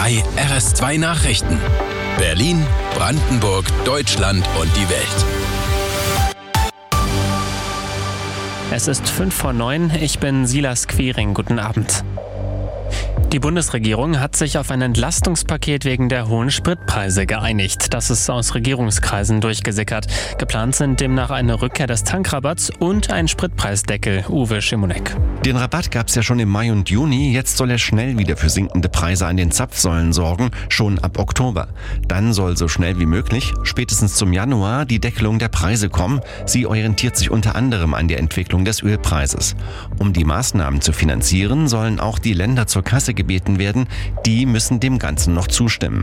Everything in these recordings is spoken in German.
bei RS2 Nachrichten. Berlin, Brandenburg, Deutschland und die Welt. Es ist 8:55, ich bin Silas Quiring. Guten Abend. Die Bundesregierung hat sich auf ein Entlastungspaket wegen der hohen Spritpreise geeinigt. Das ist aus Regierungskreisen durchgesickert. Geplant sind demnach eine Rückkehr des Tankrabatts und ein Spritpreisdeckel. Uwe Schimonek. Den Rabatt gab es ja schon im Mai und Juni. Jetzt soll er schnell wieder für sinkende Preise an den Zapfsäulen sorgen, schon ab Oktober. Dann soll so schnell wie möglich, spätestens zum Januar, die Deckelung der Preise kommen. Sie orientiert sich unter anderem an der Entwicklung des Ölpreises. Um die Maßnahmen zu finanzieren, sollen auch die Länder zur Kasse gebeten werden. Die müssen dem Ganzen noch zustimmen.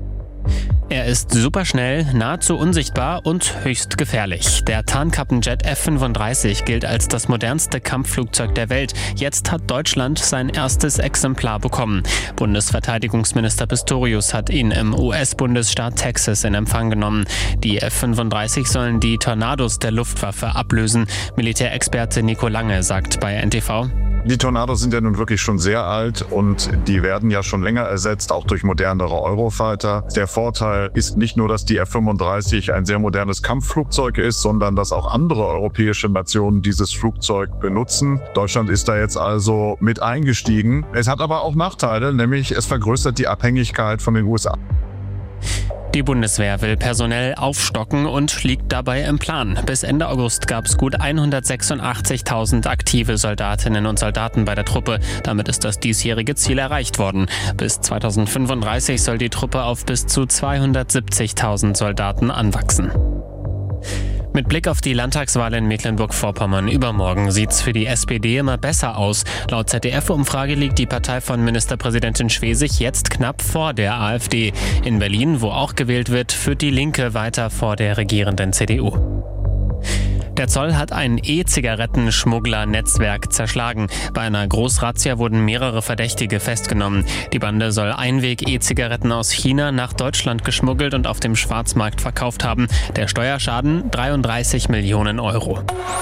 Er ist superschnell, nahezu unsichtbar und höchst gefährlich. Der Tarnkappenjet F-35 gilt als das modernste Kampfflugzeug der Welt. Jetzt hat Deutschland sein erstes Exemplar bekommen. Bundesverteidigungsminister Pistorius hat ihn im US-Bundesstaat Texas in Empfang genommen. Die F-35 sollen die Tornados der Luftwaffe ablösen. Militärexperte Nico Lange sagt bei NTV: Die Tornados sind ja nun wirklich schon sehr alt und die werden ja schon länger ersetzt, auch durch modernere Eurofighter. Der Vorteil ist nicht nur, dass die F-35 ein sehr modernes Kampfflugzeug ist, sondern dass auch andere europäische Nationen dieses Flugzeug benutzen. Deutschland ist da jetzt also mit eingestiegen. Es hat aber auch Nachteile, nämlich es vergrößert die Abhängigkeit von den USA. Die Bundeswehr will personell aufstocken und liegt dabei im Plan. Bis Ende August gab es gut 186.000 aktive Soldatinnen und Soldaten bei der Truppe. Damit ist das diesjährige Ziel erreicht worden. Bis 2035 soll die Truppe auf bis zu 270.000 Soldaten anwachsen. Mit Blick auf die Landtagswahl in Mecklenburg-Vorpommern übermorgen sieht's für die SPD immer besser aus. Laut ZDF-Umfrage liegt die Partei von Ministerpräsidentin Schwesig jetzt knapp vor der AfD. In Berlin, wo auch gewählt wird, führt die Linke weiter vor der regierenden CDU. Der Zoll hat ein E-Zigaretten-Schmuggler-Netzwerk zerschlagen. Bei einer Großrazzia wurden mehrere Verdächtige festgenommen. Die Bande soll Einweg-E-Zigaretten aus China nach Deutschland geschmuggelt und auf dem Schwarzmarkt verkauft haben. Der Steuerschaden 33 Millionen Euro.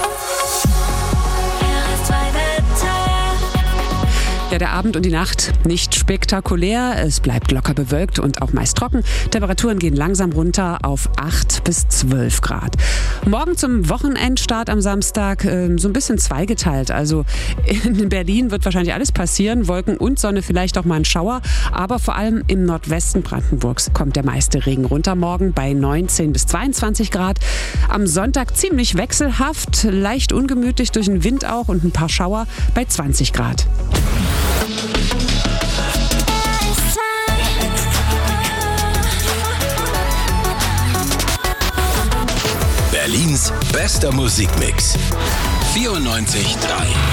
Ja, der Abend und die Nacht nicht spektakulär. Es bleibt locker bewölkt und auch meist trocken. Temperaturen gehen langsam runter auf 8 bis 12 Grad. Morgen zum Wochenendstart am Samstag so ein bisschen zweigeteilt. Also in Berlin wird wahrscheinlich alles passieren. Wolken und Sonne, vielleicht auch mal ein Schauer. Aber vor allem im Nordwesten Brandenburgs kommt der meiste Regen runter. Morgen bei 19 bis 22 Grad. Am Sonntag ziemlich wechselhaft, leicht ungemütlich durch den Wind auch und ein paar Schauer bei 20 Grad. Berlins bester Musikmix. 94.3